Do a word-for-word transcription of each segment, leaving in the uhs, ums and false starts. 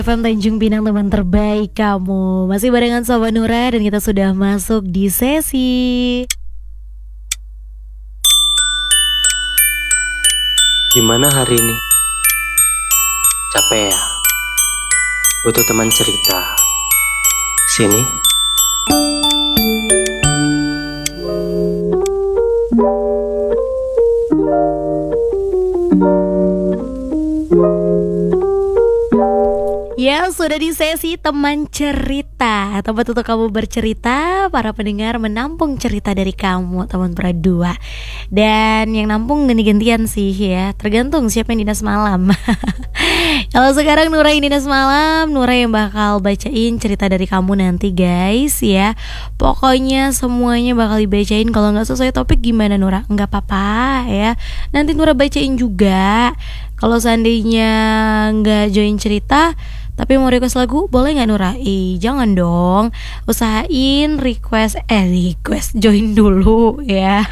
F M Tanjung Pinang, teman terbaik kamu. Masih barengan Sobat Nura dan kita sudah masuk di sesi Gimana hari ini? Capek ya? Butuh teman cerita. Sini. Ya, sudah di sesi teman cerita. Tempat untuk kamu bercerita, para pendengar menampung cerita dari kamu, teman berdua. Dan yang nampung ganti-gantian sih ya, tergantung siapa yang dinas malam. Kalau sekarang Nura yang dinas malam, Nura yang bakal bacain cerita dari kamu nanti guys ya. Pokoknya semuanya bakal dibacain. Kalau nggak sesuai topik gimana Nura? Nggak apa-apa ya, nanti Nura bacain juga. Kalau seandainya nggak join cerita tapi mau request lagu, boleh gak Nura? Ih, jangan dong. Usahain request, eh request, join dulu ya.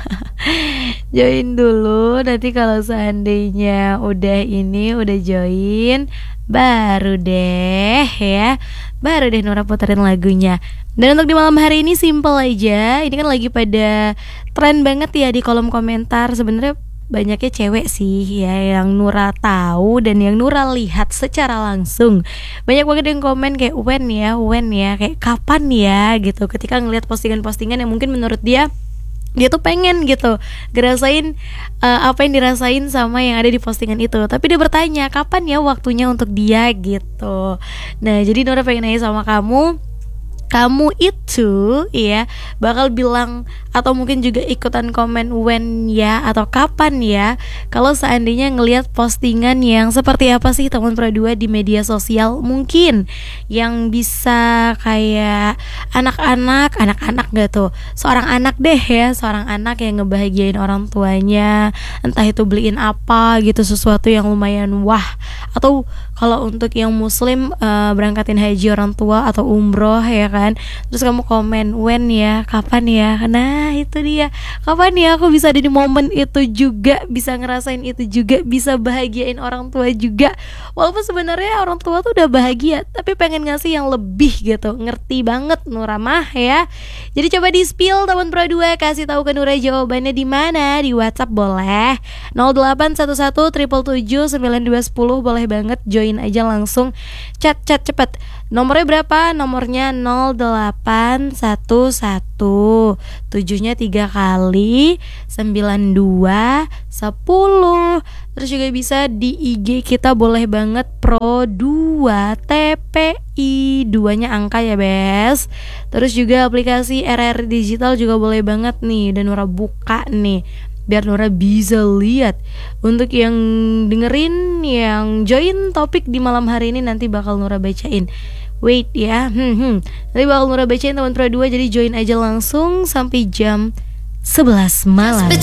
Join dulu, nanti kalau seandainya udah ini, udah join, baru deh ya, baru deh Nura puterin lagunya. Dan untuk di malam hari ini simple aja. Ini kan lagi pada tren banget ya di kolom komentar. Sebenarnya banyaknya cewek sih ya yang Nura tahu dan yang Nura lihat secara langsung. Banyak banget yang komen kayak when ya, when ya, kayak kapan ya gitu. Ketika ngelihat postingan-postingan yang mungkin menurut dia dia tuh pengen gitu ngerasain uh, apa yang dirasain sama yang ada di postingan itu. Tapi dia bertanya kapan ya waktunya untuk dia gitu. Nah jadi Nura pengen nanya sama kamu, kamu itu ya bakal bilang atau mungkin juga ikutan komen when ya atau kapan ya kalau seandainya ngelihat postingan yang seperti apa sih teman berdua di media sosial, mungkin yang bisa kayak anak-anak, anak-anak gak tuh, seorang anak deh ya, seorang anak yang ngebahagiain orang tuanya, entah itu beliin apa gitu, sesuatu yang lumayan wah. Atau kalau untuk yang muslim uh, berangkatin haji orang tua atau umroh ya kan, terus kamu komen when ya, kapan ya, nah itu dia, kapan ya aku bisa ada di momen itu juga, bisa ngerasain itu juga, bisa bahagiain orang tua juga. Walaupun sebenarnya orang tua tuh udah bahagia tapi pengen ngasih yang lebih gitu. Ngerti banget Nura mah ya. Jadi coba di spill teman Pro dua, kasih tahu ke Nura jawabannya di mana, di WhatsApp boleh nol delapan satu satu tujuh tujuh tujuh sembilan dua satu nol, boleh banget join aja langsung, chat-chat cepet. Nomornya berapa? Nomornya nol delapan satu satu tujuh-nya tiga kali sembilan dua sepuluh. Terus juga bisa di I G kita boleh banget Pro dua T P I, duanya angka ya bes. Terus juga aplikasi R R Digital juga boleh banget nih, dan Nura buka nih biar Nura bisa lihat. Untuk yang dengerin, yang join topik di malam hari ini nanti bakal Nura bacain. Wait ya, hmm, hmm. nanti bakal Nura bacain teman Pro dua, jadi join aja langsung sampai jam sebelas malam.